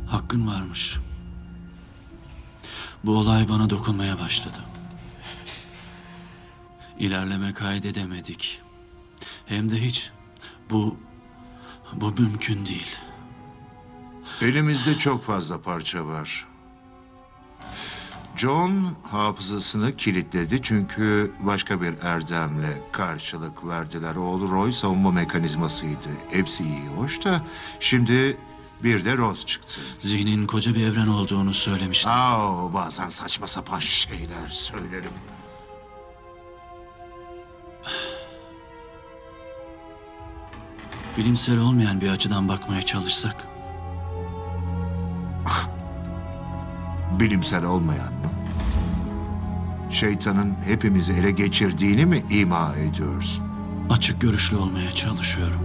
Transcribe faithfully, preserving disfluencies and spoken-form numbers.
Hakkın varmış. Bu olay bana dokunmaya başladı. İlerleme kaydedemedik. Hem de hiç. Bu, bu mümkün değil. Elimizde çok fazla parça var. John hafızasını kilitledi çünkü başka bir erdemle karşılık verdiler. Oğlu Roy savunma mekanizmasıydı. Hepsi iyi, hoş da şimdi bir de Rose çıktı. Zihnin koca bir evren olduğunu söylemiştin. Aa, bazen saçma sapan şeyler söylerim. Bilimsel olmayan bir açıdan bakmaya çalışsak. Bilimsel olmayan mı? Şeytanın hepimizi ele geçirdiğini mi ima ediyorsun? Açık görüşlü olmaya çalışıyorum.